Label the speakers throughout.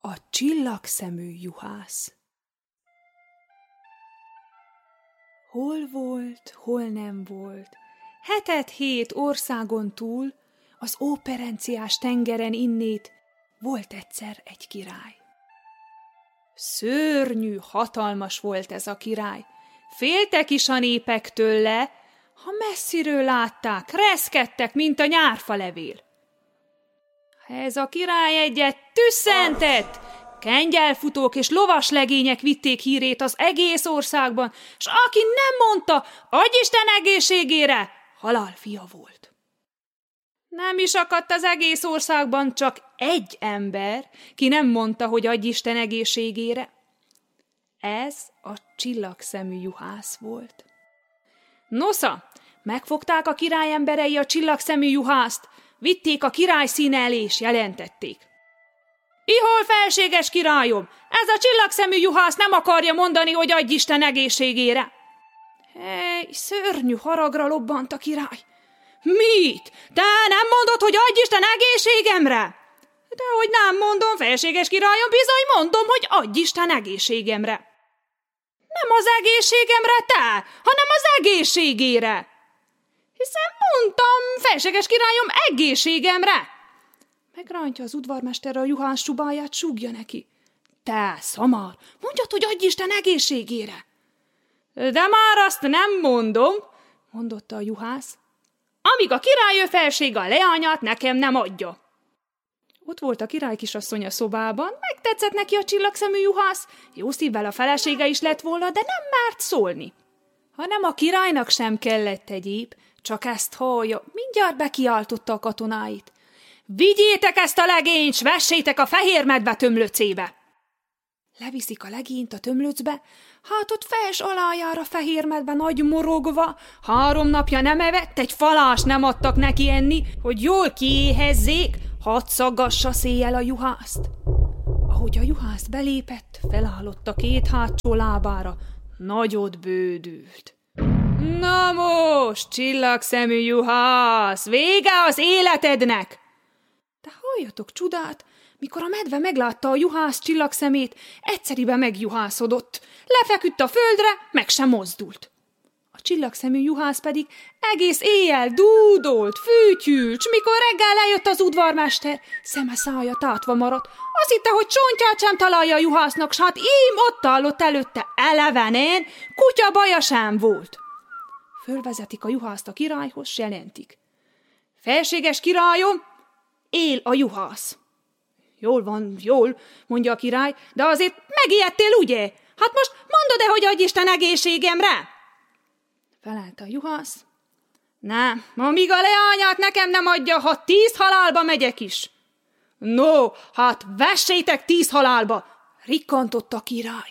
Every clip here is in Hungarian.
Speaker 1: A csillagszemű juhász. Hol volt, hol nem volt, 7 országon túl, az óperenciás tengeren innét volt egyszer egy király. Szörnyű, hatalmas volt ez a király. Féltek is a népek tőle, ha messziről látták, reszkedtek, mint a nyárfalevél. Ez a király egyet tüsszentett, kengyelfutók és lovaslegények vitték hírét az egész országban, s aki nem mondta, adj Isten egészségére, halálfia volt. Nem is akadt az egész országban csak egy ember, ki nem mondta, hogy adj Isten egészségére. Ez a csillagszemű juhász volt. Nosza, megfogták a király emberei a csillagszemű juhászt, vitték a király színe elé, és jelentették. Ihol, felséges királyom, ez a csillagszemű juhász nem akarja mondani, hogy adj Isten egészségére. Hely, szörnyű haragra lobbant a király. Mit? Te nem mondod, hogy adj Isten egészségemre? Dehogy nem mondom, felséges királyom, bizony mondom, hogy adj Isten egészségemre. Nem az egészségemre te, hanem az egészségére. Hiszen mondtam, felséges királyom, egészségemre. Megrántja az udvarmester a juhász csubáját, súgja neki. Te, szamar, mondjad, hogy adj Isten egészségére. De már azt nem mondom, mondotta a juhász, amíg a király ő felsége a leányát nekem nem adja. Ott volt a király kisasszony a szobában, megtetszett neki a csillagszemű juhász, jó szívvel a felesége is lett volna, de nem mert szólni. Hanem a királynak sem kellett egyéb, csak ezt hallja, mindjárt bekiáltotta a katonáit. Vigyétek ezt a legényt, s vessétek a fehér medve tömlöcébe! Leviszik a legényt a tömlöcbe, hát ott fels alájára fehér medve nagy morogva, 3 napja nem evett, egy falást nem adtak neki enni, hogy jól kiéhezzék, hadd szaggassa széjjel a juhászt. Ahogy a juhász belépett, felállott a 2 hátsó lábára, nagyot bődült. Na most, csillagszemű juhász, vége az életednek! De halljatok csodát, mikor a medve meglátta a juhász csillagszemét, egyszeriben megjuhászodott, lefeküdt a földre, meg sem mozdult. A csillagszemű juhász pedig egész éjjel dúdolt, fütyült, s mikor reggel lejött az udvarmester, szeme szája tátva maradt. Azt hitte, hogy csontját sem találja a juhásznak, s hát ím ott állott előtte elevenen, kutya baja sem volt. Fölvezetik a juhászt a királyhoz, s jelentik. Felséges királyom, él a juhász. Jól van, jól, mondja a király, de azért megijedtél, ugye? Hát most mondod-e, hogy adj Isten egészségemre? Felelte a juhász. Nem, amíg a leányát nekem nem adja, ha 10 halálba megyek is. No, hát vessétek 10 halálba, rikkantott a király.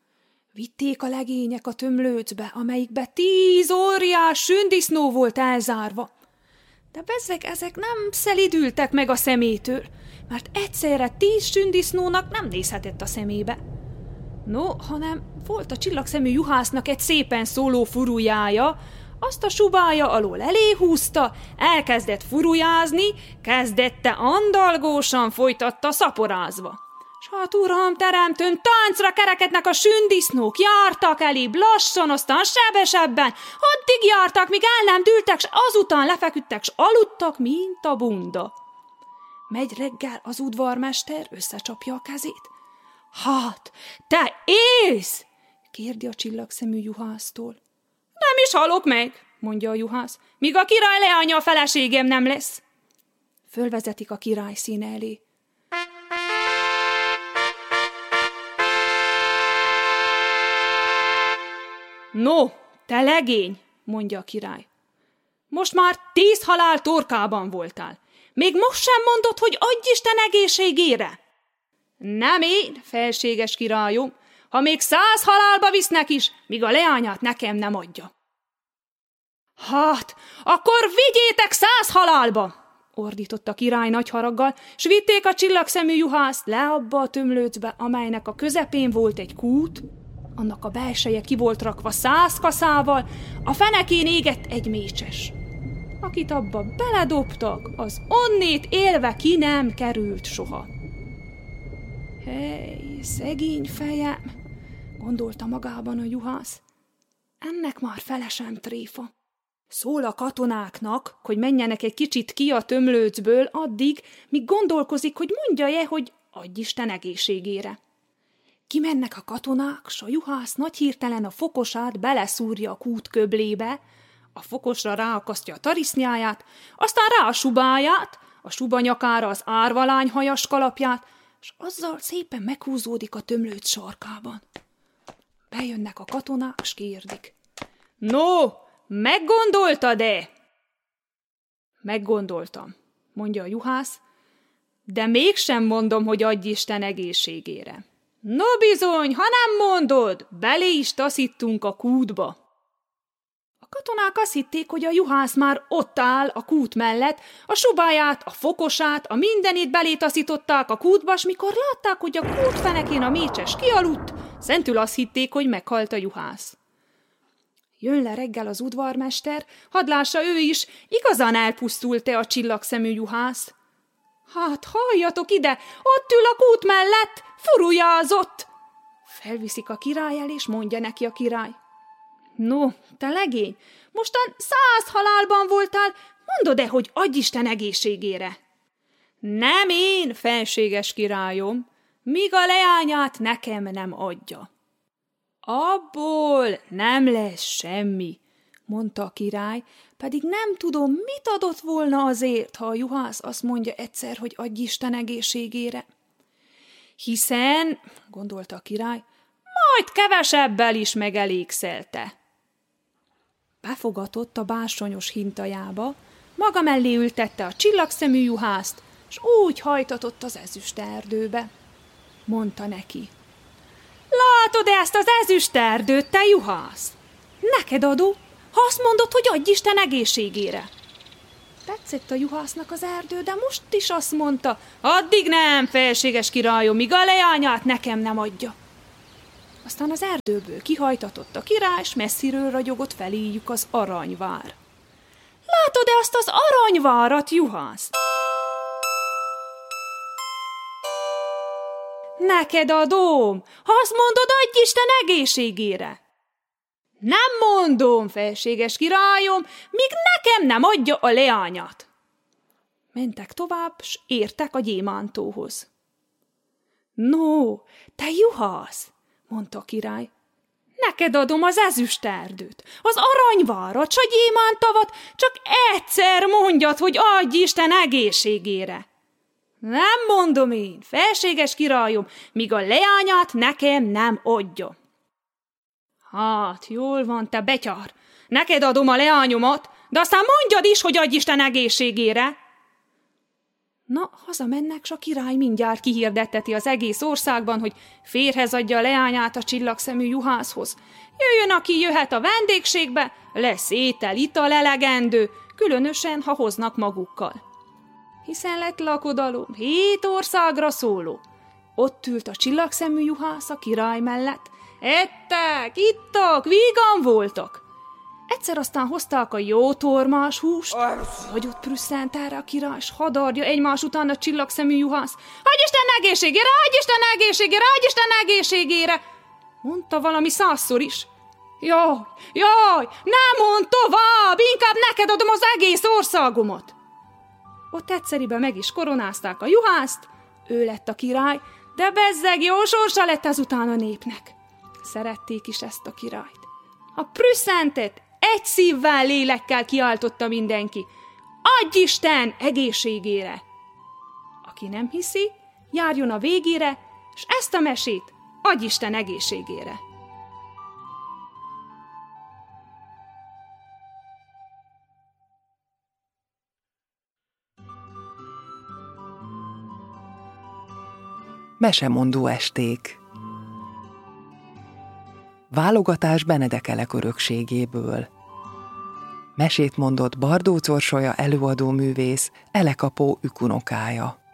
Speaker 1: Vitték a legények a tömlőcbe, amelyikbe 10 óriás sündisznó volt elzárva. De bezzeg ezek nem szelidültek meg a szemétől, mert egyszerre 10 sündisznónak nem nézhetett a szemébe. No, hanem volt a csillagszemű juhásznak egy szépen szóló furujája, azt a subája alól eléhúzta, elkezdett furujázni, kezdette andalgósan folytatta szaporázva. S hát uram, teremtőn, táncra kerekednek a sündisznók, jártak elébb lassan, aztán sebesebben, addig jártak, míg el nem dűltek, s azután lefeküdtek, s aludtak, mint a bunda. Megy reggel az udvarmester, összecsapja a kezét. Hát, te élsz? Kérdi a csillagszemű juhásztól. Nem is halok meg, mondja a juhász, míg a király leánya a feleségem nem lesz. Fölvezetik a király színe elé. No, te legény, mondja a király. Most már 10 halál torkában voltál. Még most sem mondod, hogy adj Isten egészségére? Nem én, felséges királyom, ha még 100 halálba visznek is, míg a leányát nekem nem adja. Hát, akkor vigyétek 100 halálba, ordított a király nagy haraggal, s vitték a csillagszemű juhászt le abba a tömlőcbe, amelynek a közepén volt egy kút, annak a belseje ki volt rakva 100 kaszával, a fenekén égett egy mécses. Akit abba beledobtak, az onnét élve ki nem került soha. Hely, szegény fejem, gondolta magában a juhász. Ennek már fele sem tréfa. Szól a katonáknak, hogy menjenek egy kicsit ki a tömlőcből addig, míg gondolkozik, hogy mondja-e, hogy adj Isten egészségére. Kimennek a katonák, s a juhász nagy hirtelen a fokosát beleszúrja a kút köblébe, a fokosra ráakasztja a tarisznyáját, aztán rá a subáját, a suba nyakára az árvalány hajas kalapját, s azzal szépen meghúzódik a tömlőc sarkában. Bejönnek a katonák, s kérdik. No, meggondoltad-e? Meggondoltam, mondja a juhász, de mégsem mondom, hogy adj Isten egészségére. No bizony, ha nem mondod, belé is taszítunk a kútba. A katonák azt hitték, hogy a juhász már ott áll a kút mellett, a subáját, a fokosát, a mindenét belé taszították a kútba, s mikor látták, hogy a kút fenekén a mécses kialudt, szentül azt hitték, hogy meghalt a juhász. Jön le reggel az udvarmester, hadd lássa ő is, igazán elpusztult-e a csillagszemű juhász. Hát, halljatok ide, ott ül a kút mellett, furujázott! Felviszik a király el, és mondja neki a király. No, te legény, mostan 100 halálban voltál, mondod-e, hogy adj Isten egészségére? Nem én, felséges királyom, míg a leányát nekem nem adja. Abból nem lesz semmi, mondta a király, pedig nem tudom, mit adott volna azért, ha a juhász azt mondja egyszer, hogy adj Isten egészségére. Hiszen, gondolta a király, majd kevesebbel is megelégszelte. Befogatott a bársonyos hintajába, maga mellé ültette a csillagszemű juhászt, s úgy hajtatott az ezüsterdőbe. Mondta neki. Látod ezt az ezüsterdőt, te juhász? Neked adó, ha azt mondod, hogy adj Isten egészségére. Tetszett a juhásznak az erdő, de most is azt mondta, addig nem, felséges királyom, míg a leányát nekem nem adja. Aztán az erdőből kihajtatott a király, s messziről ragyogott feléjük az aranyvár. Látod-e azt az aranyvárat, juhász? Neked adom, ha azt mondod, adj Isten egészségére. Nem mondom, felséges királyom, míg nekem nem adja a leányát. Mentek tovább, s értek a gyémántóhoz. No, te juhász, mondta a király, neked adom az ezüsterdőt, az aranyvárat, s a gyémántavat, csak egyszer mondjad, hogy adj Isten egészségére. Nem mondom én, felséges királyom, míg a leányát nekem nem adja. Hát, jól van, te betyár, neked adom a leányomat, de aztán mondjad is, hogy adj Isten egészségére. Na, hazamennek, s a király mindjárt kihirdetteti az egész országban, hogy férhez adja a leányát a csillagszemű juhászhoz. Jöjjön, aki jöhet a vendégségbe, lesz étel, ital elegendő, különösen, ha hoznak magukkal. Hiszen lett lakodalom, 7 országra szóló. Ott ült a csillagszemű juhász a király mellett. Ettek, ittak, vígan voltak. Egyszer aztán hozták a jó tormás húst, vagy ott prüsszent erre a király, s hadarja egymás után a csillagszemű juhász. Adj Isten egészségére, adj Isten egészségére, adj Isten egészségére! Mondta valami 100-szor is. Jaj, ne mondd tovább, inkább neked adom az egész országomat. Ott egyszeriben meg is koronázták a juhászt, ő lett a király, de bezzeg jó sorsa lett azután a népnek. Szerették is ezt a királyt. A prüsszentet egy szívvel, lélekkel kiáltotta mindenki. Adj Isten egészségére! Aki nem hiszi, járjon a végére, s ezt a mesét adj Isten egészségére!
Speaker 2: Mesemondó esték. Válogatás Benedek Elek örökségéből. Mesét mondott Bardóc Orsolya előadó művész, Elek apó ükunokája.